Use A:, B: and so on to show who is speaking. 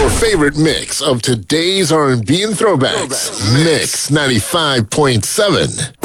A: Your favorite mix of today's R&B and throwbacks. Mix 95.7.